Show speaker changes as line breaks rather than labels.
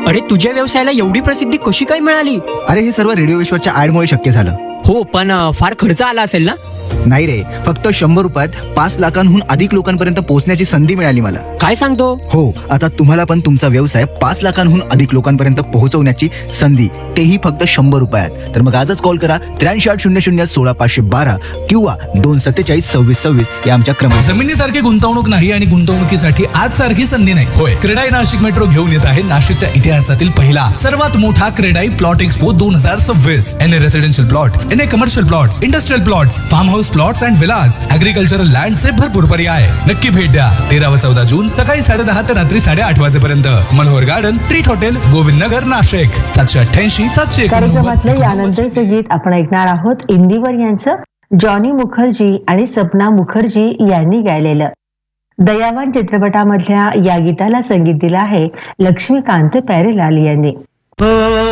अरे तुझ्या व्यवसायाला एवढी प्रसिद्धी कशी काय मिळाली?
अरे हे सर्व रेडिओ विश्वाच्या ऍडमुळे शक्य झालं.
हो पण फार खर्च आला असेल ना?
नाही रे, फक्त 100 रुपयात 5 लाखांहून अधिक लोकांपर्यंत पोहोचण्याची संधी मिळाली मला.
काय सांगतो?
हो, आता तुम्हाला पण तुमचा व्यवसाय 5 लाखांहून अधिक लोकांपर्यंत पोहोचवण्याची संधी, तेही फक्त 100 रुपयात. तर मग आजच कॉल करा 8380016512 किंवा 2472626 या आमच्या क्रमांक.
जमिनीसारखी गुंतवणूक नाही आणि गुंतवणुकीसाठी आज सारखी संधी नाही. होय, क्रेडाई नाशिक मेट्रो घेऊन येत आहे नाशिकच्या इतिहासातील पहिला सर्वात मोठा CREDAI plot expo 2026. N A residential plot, N A commercial plots, industrial plots, form house plots and Vilas, agricultural लँडचे भरपूर पर्याय. नक्की भेट द्या. 13 व 14 जून सकाळी 10:30 ते रात्री 8:30 वाजेपर्यंत. Manohar garden, treat hotel, Govind Nagar, Nashik. 788
कार्यक्रमातलं यानंतरचं गीत आपण ऐकणार आहोत इंदिवर यांचं, जॉनी मुखर्जी आणि सपना मुखर्जी यांनी गायलेलं. दयावान चित्रपटामधल्या या गीताला संगीत दिलं आहे लक्ष्मीकांत प्यारेलाल यांनी.